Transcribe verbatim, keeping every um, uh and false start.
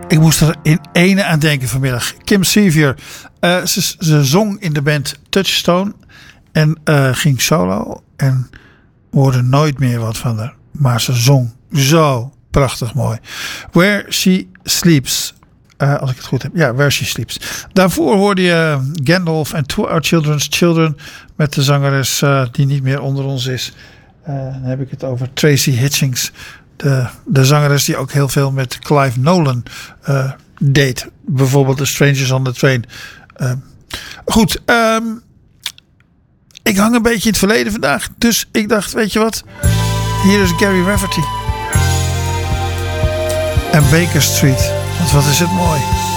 Ik moest er in ene aan denken vanmiddag. Kim Sevier. Uh, ze, ze zong in de band Touchstone. En uh, ging solo. En we hoorden nooit meer wat van haar. Maar ze zong zo prachtig mooi. Where She Sleeps. Uh, als ik het goed heb. Ja, Where She Sleeps. Daarvoor hoorde je Gandalf en To Our Children's Children. Met de zangeres uh, die niet meer onder ons is. Uh, dan heb ik het over Tracy Hitchings. De, de zangeres die ook heel veel met Clive Nolan uh, deed. Bijvoorbeeld The Strangers on the Train. Uh, goed. Um, ik hang een beetje in het verleden vandaag. Dus ik dacht, weet je wat? Hier is Gary Rafferty. En Baker Street. Want wat is het mooi.